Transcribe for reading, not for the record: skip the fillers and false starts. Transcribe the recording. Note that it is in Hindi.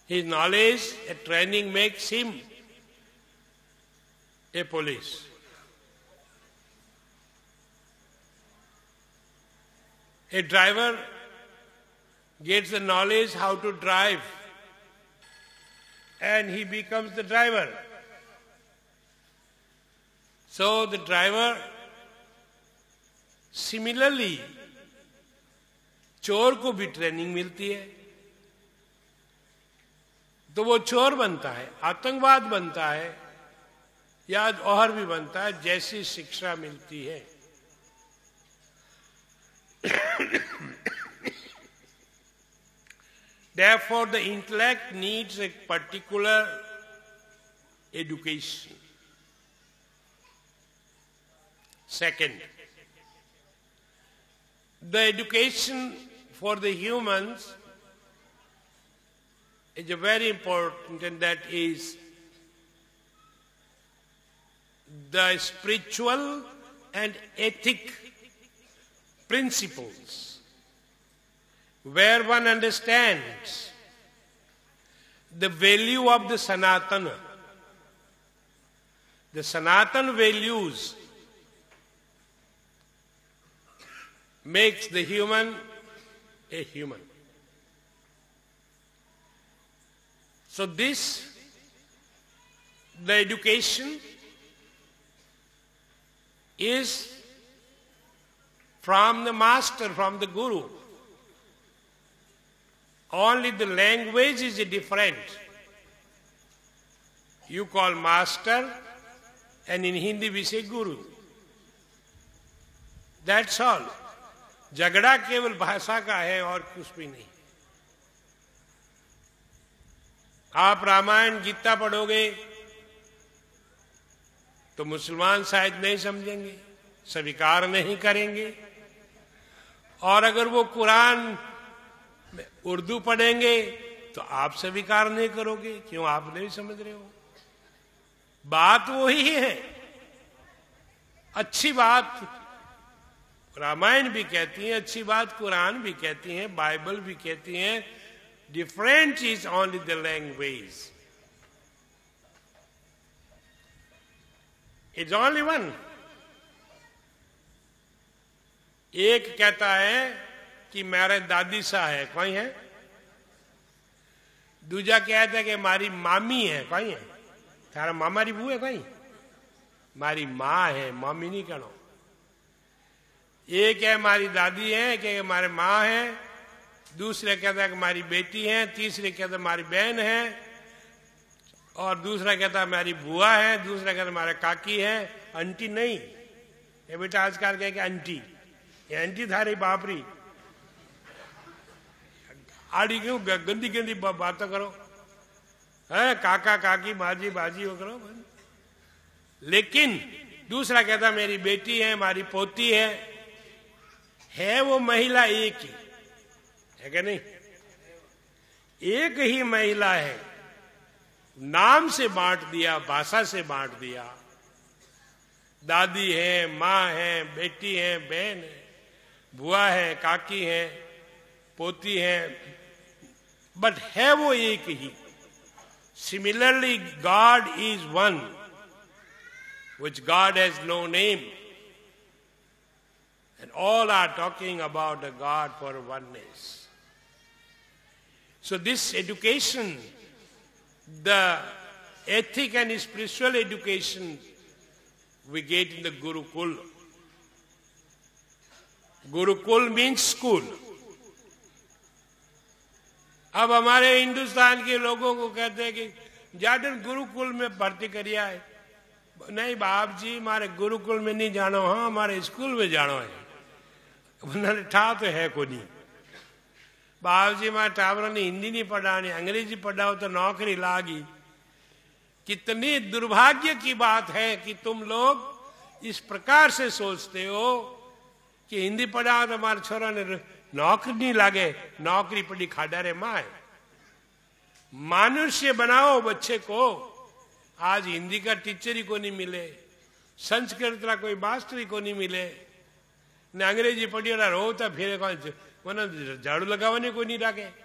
His knowledge and training makes him a police. A driver gets the knowledge how to drive and he becomes the driver. So the driver, similarly, चोर को भी ट्रेनिंग मिलती है तो वो चोर बनता है, आतंकवाद बनता है या और भी बनता है, जैसी शिक्षा मिलती है. Therefore, the intellect needs a particular education. Second, the education for the humans is very important, and that is the spiritual and ethic principles, where one understands the value of the Sanatana. The Sanatana values makes the human a human. So this, the education is from the master, from the guru. Only the language is different. You call master and in Hindi we say guru. That's all. झगड़ा केवल भाषा का है और कुछ भी नहीं. आप रामायण गीता पढ़ोगे तो मुसलमान शायद नहीं समझेंगे, स्वीकार नहीं करेंगे, और अगर वो कुरान में उर्दू पढ़ेंगे तो आप स्वीकार नहीं करोगे. क्यों? आप नहीं समझ रहे हो. बात वही है. अच्छी बात रामायण भी कहती है, अच्छी बात कुरान भी कहती है, बाइबल भी कहती है. Different is only the language. It's only one. एक कहता है कि मेरे दादी सा है, कोई है. दूजा कहता है कि मारी मामी है, कोई है. थारा मामारी बू है, कोई. मारी माँ है, मामी नहीं कहो. एक है मारी दादी है, कि हमारे माँ है. दूसरे कहता है कि हमारी बेटी है. तीसरे कहता है हमारी बहन है. और दूसरा कहता है हमारी बुआ है. दूसरा कहता है हमारे काकी है. आंटी नहीं. ये बेटा आजकल कहे कि आंटी, ये आंटी थारी बापरी. आड़ी क्यों गंदी गंदी बातें करो है. काका काकी माजी बाजी वो करो. लेकिन दूसरा कहता मेरी बेटी है, हमारी पोती है वो महिला एक ही है क्या? नहीं, एक ही महिला है. नाम से बांट दिया, भाषा से बांट दिया. दादी है, माँ है, बेटी है, बहन है, बुआ है, काकी है, पोती है, बट है वो एक ही. Similarly God is one, which God has no name. And all are talking about the God for oneness. So this education, the ethic and spiritual education, we get in the Gurukul. Gurukul means school. अब हमारे हिंदुस्तान के लोगों को कहते हैं कि जाडन गुरुकुल में भर्ती करिया है. नहीं बाप जी, हमारे गुरुकुल में नहीं जानो, हाँ हमारे स्कूल में जानो है. उन्होंने ठा तो है को नहीं. बाप जी हमारे टावरों ने हिंदी नहीं पढ़ानी, अंग्रेजी पढ़ाओ तो नौकरी लागी. कितनी दुर्भाग्य की बात है कि तुम लोग इस प्रकार से सोचते हो कि हिंदी पढ़ाओ तो हमारे छोरा ने नौकरी नहीं लागे. नौकरी पड़ी खाड़ा रे माए. मनुष्य बनाओ बच्चे को. आज हिंदी का टीचर ही को नहीं मिले, संस्कृत का कोई मास्टर ही को नहीं मिले, ने अंग्रेजी पढ़ी रोता फिर झाड़ू लगाने को नहीं राखे.